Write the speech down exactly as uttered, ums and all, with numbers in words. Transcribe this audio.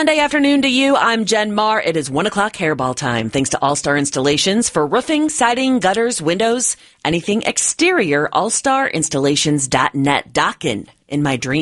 Sunday afternoon to you. I'm Jen Marr. It is one o'clock hairball time. Thanks to All Star Installations for roofing, siding, gutters, windows, anything exterior. all star installations dot net. Dockin' in my dreams.